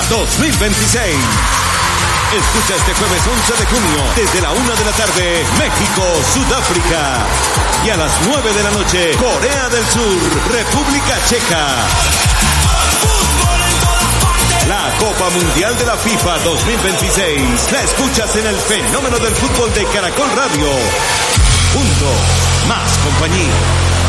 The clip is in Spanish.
2026. Escucha este jueves 11 de junio, desde la 1 de la tarde, México, Sudáfrica. Y a las 9 de la noche, Corea del Sur, República Checa. La Copa Mundial de la FIFA 2026. La escuchas en el fenómeno del fútbol de Caracol Radio. Juntos, más compañía.